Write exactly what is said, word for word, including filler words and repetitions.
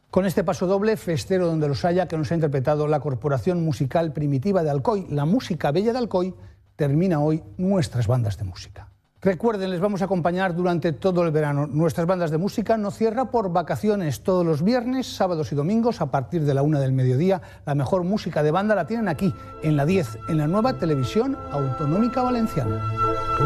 Con este paso doble, festero donde los haya, que nos ha interpretado la Corporación Musical Primitiva de Alcoy, la música bella de Alcoy, termina hoy nuestras bandas de música. Recuerden, les vamos a acompañar durante todo el verano. Nuestras bandas de música no cierra por vacaciones. Todos los viernes, sábados y domingos, a partir de la una del mediodía, la mejor música de banda la tienen aquí, en la diez, en la nueva televisión autonómica valenciana.